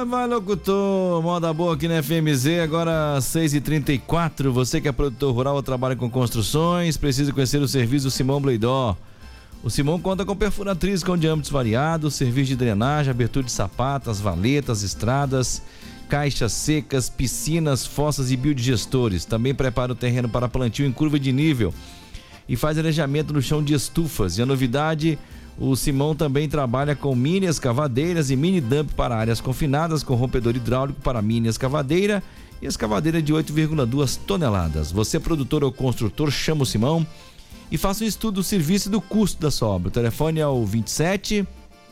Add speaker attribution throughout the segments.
Speaker 1: Vai, locutor, moda boa aqui na FMZ, agora 6h34. Você que é produtor rural ou trabalha com construções, precisa conhecer o serviço do Simão Bleidó. O Simão conta com perfuratriz com diâmetros variados, serviço de drenagem, abertura de sapatas, valetas, estradas, caixas secas, piscinas, fossas e biodigestores. Também prepara o terreno para plantio em curva de nível e faz arejamento no chão de estufas. E a novidade, o Simão também trabalha com mini escavadeiras e mini dump para áreas confinadas, com rompedor hidráulico para mini escavadeira e escavadeira de 8,2 toneladas. Você, produtor ou construtor, chama o Simão e faça um estudo do serviço e do custo da sua obra. O telefone é o 27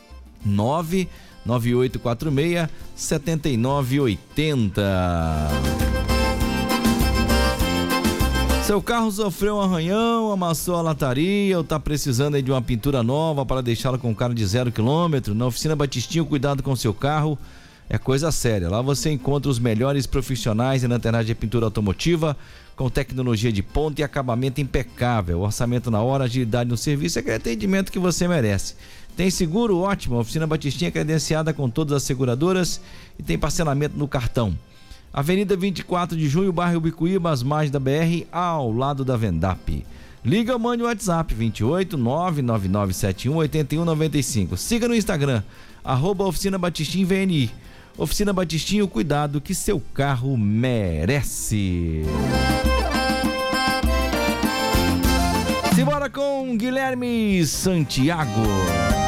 Speaker 1: 99846 7980. Seu carro sofreu um arranhão, amassou a lataria ou está precisando aí de uma pintura nova para deixá-lo com cara de 0 km? Na Oficina Batistinha, cuidado com seu carro é coisa séria. Lá você encontra os melhores profissionais em lanternagem e pintura automotiva, com tecnologia de ponta e acabamento impecável. Orçamento na hora, agilidade no serviço, é aquele atendimento que você merece. Tem seguro? Ótimo. A Oficina Batistinha é credenciada com todas as seguradoras e tem parcelamento no cartão. Avenida 24 de Junho, bairro Ubicuíba, às margens da BR, ao lado da Vendap. Liga ou mande o WhatsApp 28 99971 8195. Siga no Instagram, @Oficina Batistinha VNI. Oficina Batistinha, o cuidado que seu carro merece. Simbora com Guilherme Santiago.